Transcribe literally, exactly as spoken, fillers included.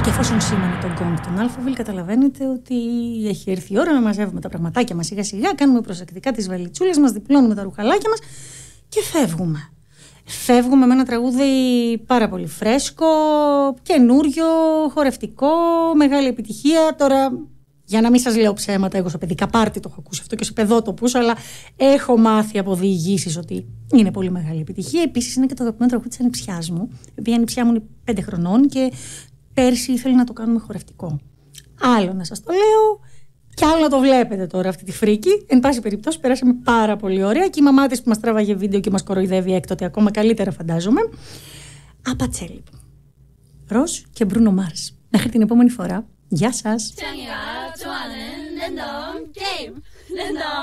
Και εφόσον σήμανε τον γκόγκ τον Αλφαβήλ, καταλαβαίνετε ότι έχει έρθει η ώρα να μαζεύουμε τα πραγματάκια μας σιγά σιγά, κάνουμε προσεκτικά τις βαλιτσούλες μας, διπλώνουμε τα ρουχαλάκια μας και φεύγουμε. Φεύγουμε με ένα τραγούδι πάρα πολύ φρέσκο, καινούριο, χορευτικό, μεγάλη επιτυχία. Τώρα, για να μην σας λέω ψέματα, εγώ σε παιδικά πάρτι το έχω ακούσει αυτό και σε παιδότοπους, αλλά έχω μάθει από διηγήσεις ότι είναι πολύ μεγάλη επιτυχία. Επίσης, είναι και το αγαπημένο τραγούδι της ανιψιάς μου, η οποία ανιψιά μου είναι πέντε χρονών και πέρσι ήθελε να το κάνουμε χορευτικό. Άλλο να σας το λέω, κι άλλο να το βλέπετε τώρα αυτή τη φρίκη. Εν πάση περιπτώσει, περάσαμε πάρα πολύ ωραία και η μαμά της που μας τράβαγε βίντεο και μας κοροϊδεύει έκτοτε ακόμα καλύτερα, φαντάζομαι. Απατσέλη. Ροζ και Μπρούνο Μάρς. Μέχρι την επόμενη φορά. Γεια σας.